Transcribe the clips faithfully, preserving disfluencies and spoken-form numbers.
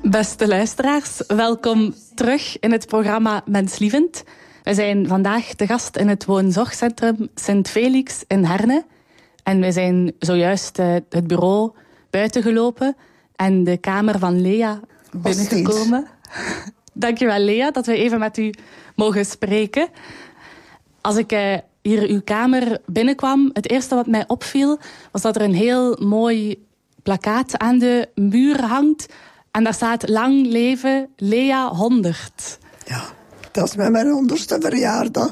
Beste luisteraars, welkom terug in het programma Menslievend. We zijn vandaag te gast in het woonzorgcentrum Sint Felix in Herne. En we zijn zojuist uh, het bureau buiten gelopen en de kamer van Lea binnengekomen. Dankjewel Lea, dat we even met u mogen spreken. Als ik uh, hier uw kamer binnenkwam, het eerste wat mij opviel was dat er een heel mooi plakkaat aan de muur hangt. En daar staat lang leven Lea honderd. Ja, dat is met mijn honderdste verjaardag.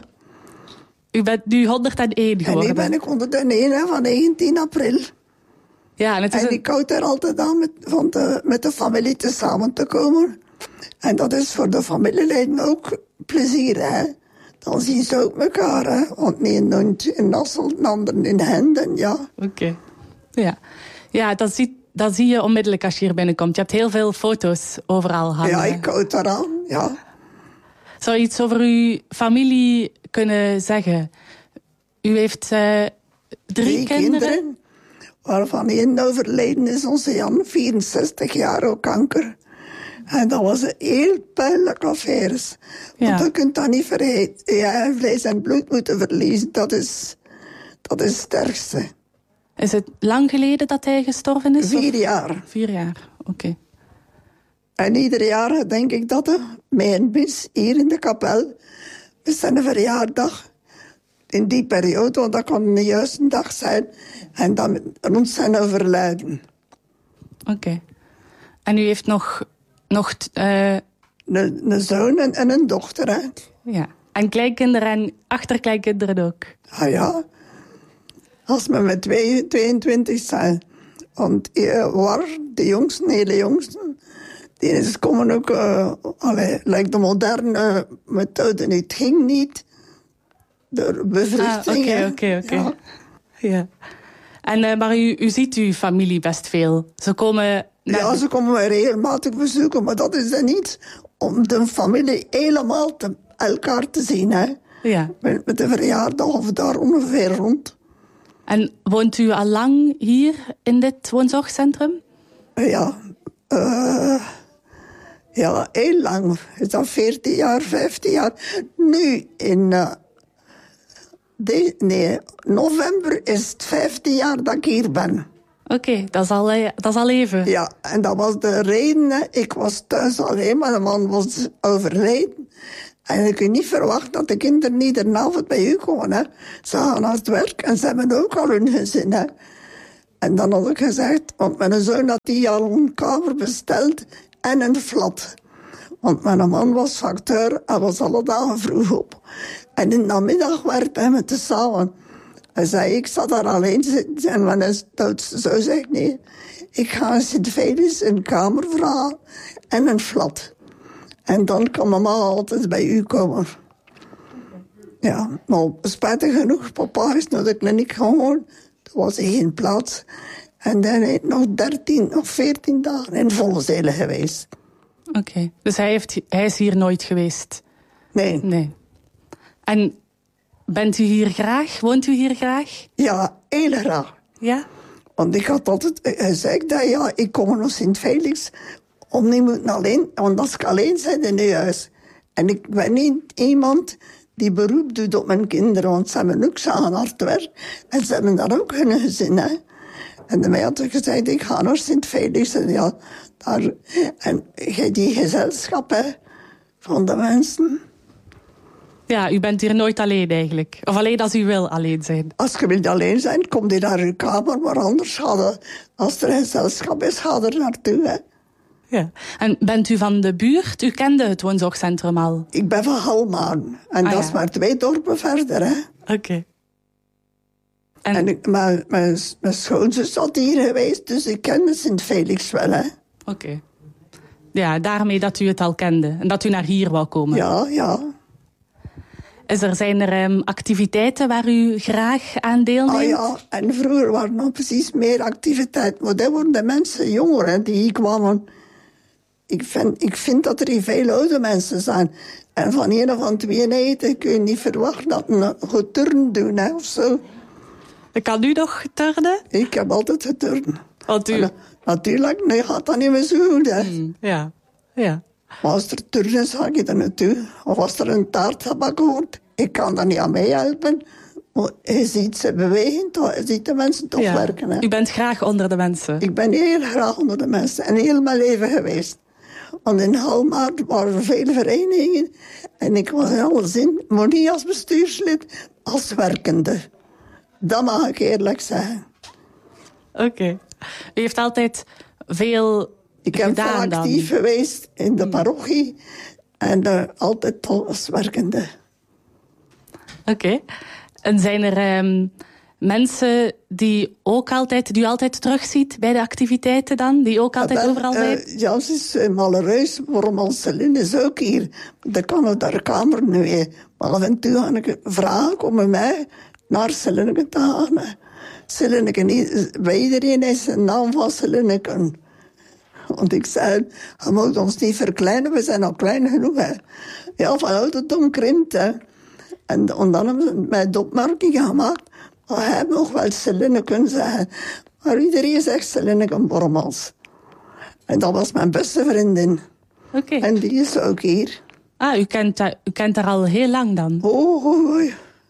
U bent nu honderdéén geworden. En nu ben ik honderdéén hè, van negentien april. Ja, en het is en een... ik houd er altijd aan met, van de, met de familie te samen te komen. En dat is voor de familieleden ook plezier, hè. Dan zien ze ook elkaar, hè. Want de een doet in Nassel, de ander in Henden, ja. Oké. Okay. Ja, ja dat, zie, dat zie je onmiddellijk als je hier binnenkomt. Je hebt heel veel foto's overal hangen. Ja, ik houd eraan, ja. Zou je iets over uw familie kunnen zeggen? U heeft uh, drie, drie kinderen. kinderen. Waarvan één overleden is, onze Jan, vierenzestig jaar, ook kanker. En dat was een heel pijnlijke affaire. Ja. Want je kunt dat niet vergeten. Ja, vlees en bloed moeten verliezen, dat is, dat is het sterkste. Is het lang geleden dat hij gestorven is? Vier of? jaar. Vier jaar, oké. Okay. En ieder jaar denk ik dat er mijn mis hier in de kapel is een verjaardag. In die periode, want dat kan de juiste dag zijn. En dan rond zijn overlijden. Oké. Okay. En u heeft nog... nog uh... een, een zoon en, en een dochter, hè. Ja. En kleinkinderen en achterkleinkinderen ook. Ah ja. Als we met twee, tweeëntwintig zijn. Want uh, War, de jongste, hele jongste... die is komen ook... Uh, allee, lijkt de moderne methode. Het ging niet... door bevruchting. Ah, oké, oké, oké. Ja. En, uh, maar u, u ziet uw familie best veel. Ze komen... Ja, ze komen mij regelmatig bezoeken. Maar dat is dan niet om de familie helemaal te, elkaar te zien. Hè. Ja. Met, met de verjaardag of daar ongeveer rond. En woont u al lang hier in dit woonzorgcentrum? Ja. Uh, ja, heel lang. Is dat veertien jaar, vijftien jaar. Nu in... Uh, De, nee, november is het vijftien jaar dat ik hier ben. Oké, okay, dat, dat is al even. Ja, en dat was de reden. Hè. Ik was thuis alleen, maar de man was overleden. En ik kon niet verwachten dat de kinderen niet de avond bij u komen. Hè. Ze gaan naar het werk en ze hebben ook al hun gezin. Hè. En dan had ik gezegd, want mijn zoon had die al een kamer besteld en een flat. Want mijn man was facteur, hij was alle dagen vroeg op. En in de namiddag werd hij met te samen. Hij zei, ik zat daar alleen zitten. En mijn oudste zo zegt, nee, ik ga in Sint Felix een kamer vragen en een flat. En dan kan mama altijd bij u komen. Ja, maar spijtig genoeg, papa is naar de kliniek gewoon. Er was geen plaats. En dan heeft nog dertien of veertien dagen in Volzelen geweest. Oké, okay. Dus hij, heeft, hij is hier nooit geweest? Nee. Nee. En bent u hier graag? Woont u hier graag? Ja, heel graag. Ja? Want ik had altijd gezegd dat ja, ik kom naar Sint Felix om niet moeten alleen, want als ik alleen zit in het huis. En ik ben niet iemand die beroep doet op mijn kinderen, want ze hebben ook samen hard werk en ze hebben daar ook hun gezin, hè. En de mij had gezegd, ik ga naar Sint Felix. En ja, daar, en die gezelschap, hè, van de mensen. Ja, u bent hier nooit alleen eigenlijk. Of alleen als u wil alleen zijn. Als je wilt alleen zijn, kom je naar uw kamer. Maar anders ga je, als er een gezelschap is, ga er naartoe, hè. Ja. En bent u van de buurt? U kende het woonzorgcentrum al? Ik ben van Halmaan. En ah, dat ja. is maar twee dorpen verder, hè. Oké. Okay. En, en ik, mijn, mijn, mijn schoonzus zat hier geweest, dus ik kende Sint Felix wel, hè. Oké. Okay. Ja, daarmee dat u het al kende. En dat u naar hier wou komen. Ja, ja. Is er, zijn er um, activiteiten waar u graag aan deelneemt? Ah ja, en vroeger waren nog precies meer activiteiten. Maar dan worden de mensen jonger, hè, die hier kwamen. Ik vind, ik vind dat er hier veel oude mensen zijn. En van een of van twee eten kun je niet verwachten dat ze goed turnen doen, hè, of zo. Kan u nog turnen? Ik heb altijd geturnd. Want u... En, natuurlijk, nee, gaat dat niet meer zo goed, hè. Mm, ja. Ja. Maar als er turn is, ga ik er naartoe. Of als er een taart gebakken wordt, ik kan daar niet aan meehelpen. Maar je ziet ze bewegen, toch? Je ziet de mensen toch Ja. werken. Hè? U bent graag onder de mensen. Ik ben heel graag onder de mensen en heel mijn leven geweest. Want in Halmaat waren er vele verenigingen. En ik was in alle zin, maar niet als bestuurslid, als werkende. Dat mag ik eerlijk zeggen. Oké. Okay. U heeft altijd veel Ik ben gedaan dan? actief geweest in de parochie. En uh, altijd als werkende. Oké. Okay. En zijn er um, mensen die, ook altijd, die u altijd terugziet bij de activiteiten dan? Die ook altijd ja, wel, overal zijn? Uh, ja, ze is in Malleruis, waarom Celine is ook hier. Dan kan het haar kamer nu weer. Maar af en toe ga ik vragen om bij mij naar Celine te gaan. Celine, bij iedereen is een naam van Celine. Want ik zei, je moet ons niet verkleinen, we zijn al klein genoeg. Hè. Ja, van ouderdom krimpt, hè. En, en dan hebben ze mij de opmerking gemaakt, maar hij mag wel Celine kunnen zeggen. Maar iedereen zegt Celine Bormans. En dat was mijn beste vriendin. Oké. En die is ook hier. Ah, u kent, u kent haar al heel lang dan? Oh, oh, oh.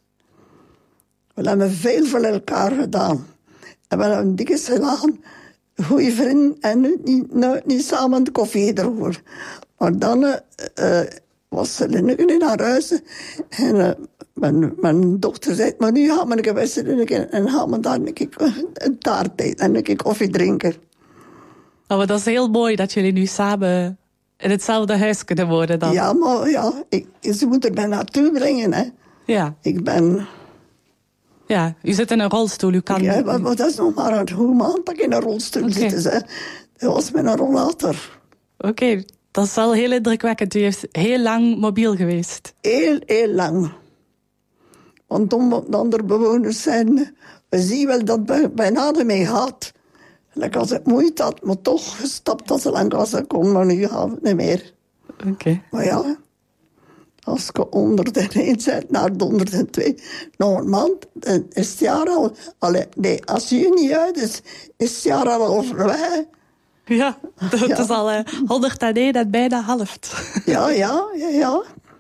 We hebben veel voor elkaar gedaan. En we hebben dikwijls gedaan, goede vrienden, en nu niet, nu, niet samen de koffie erover. Maar dan uh, was Celine in haar huis. En uh, mijn, mijn dochter zei, maar nu gaan we bij Celine en gaan we daar een, keer, een taart eten en een keer koffie drinken. Oh, maar dat is heel mooi dat jullie nu samen in hetzelfde huis kunnen wonen dan. Ja, maar ja, ik, ze moet er mij naartoe brengen, hè. Ja. Ik ben... Ja, u zit in een rolstoel, u kan... Ja, maar, maar dat is nog maar een goede maand dat ik in een rolstoel okay. zit. Hè. Dat was met een rollator. Oké, okay. Dat is wel heel indrukwekkend. U is heel lang mobiel geweest. Heel, heel lang. Want om de andere bewoners zijn... We zien wel dat het bijna ermee gaat. Like als ik moeite had, maar toch gestapt als lang als ik kon. Maar nu gaat het niet meer. Oké. Okay. Maar ja... Als ik honderdéén zet naar de honderdtwee, nog een maand, dan is het jaar al... Allee, nee, als juni uit is, is het jaar al voorbij. Ja, dat ja. is al uh, honderdéén, dat bijna halft. Ja, ja, ja, ja.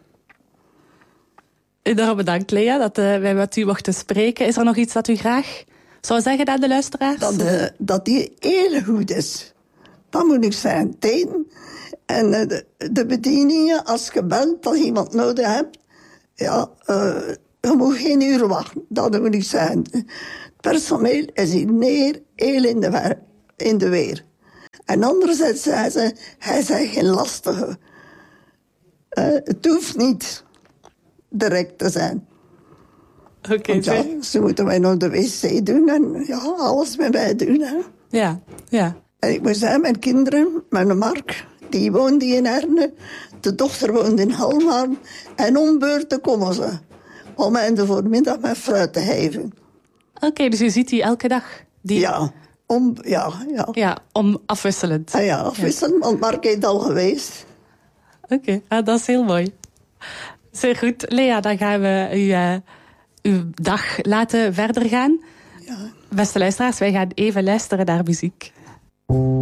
Enorm bedankt, Lea, dat uh, wij met u mochten spreken. Is er nog iets dat u graag zou zeggen aan de luisteraars? Dat, uh, dat die heel goed is. Dat moet ik zeggen. Tijden. En uh, de, de bedieningen, als je belt dat je iemand nodig hebt, ja, uh, je moet geen uur wachten. Dat moet ik zeggen. Het personeel is hier neer, heel in de, weer, in de weer. En anderzijds zei ze, hij zei geen lastige. Uh, het hoeft niet direct te zijn. Oké. Okay, ja, ze moeten mij nog de wc doen en ja, alles met mij doen. Hè. Ja, ja. En ik moet zeggen, mijn kinderen, mijn Mark, die woonde in Herne. De dochter woonde in Halmaat. En om beurten komen ze. Om mij in de voormiddag met fruit te geven. Oké, okay, dus je ziet die elke dag? Die... Ja, om, ja, ja. Ja, om afwisselend. Ah, ja, afwisselend, ja. Want Mark is al geweest. Oké, okay, ah, dat is heel mooi. Zeer goed. Lea, dan gaan we u, uh, uw dag laten verder gaan. Ja. Beste luisteraars, wij gaan even luisteren naar muziek.